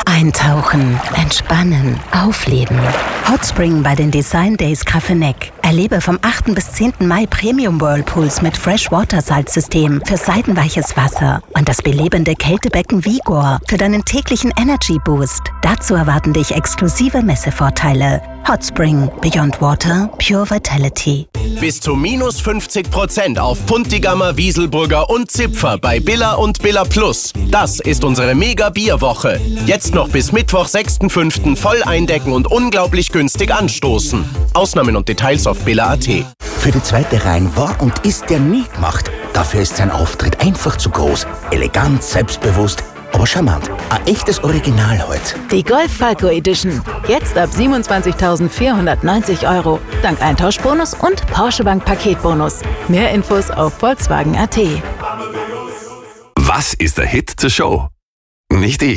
Eintauchen, entspannen, aufleben. Hotspring bei den Design Days Grafeneck. Erlebe vom 8. bis 10. Mai Premium Whirlpools mit Freshwater-Salzsystem für seidenweiches Wasser und das belebende Kältebecken Vigor für deinen täglichen Energy Boost. Dazu erwarten dich exklusive Messevorteile. Hotspring. Beyond Water. Pure Vitality. Bis zu minus 50% auf Puntigammer, Wieselburger und Zipfer bei Billa und Billa Plus. Das ist unsere Mega-Bierwoche. Jetzt noch bis Mittwoch, 6.5. voll eindecken und unglaublich günstig anstoßen. Ausnahmen und Details auf billa.at. Für die zweite Reihe war und ist der nie gemacht. Dafür ist sein Auftritt einfach zu groß. Elegant, selbstbewusst, aber charmant. Ein echtes Original heute. Die Golf Falco Edition. Jetzt ab 27.490 €. Dank Eintauschbonus und Porsche Bank Paketbonus. Mehr Infos auf Volkswagen.at. Was ist der Hit zur Show? Nicht ich.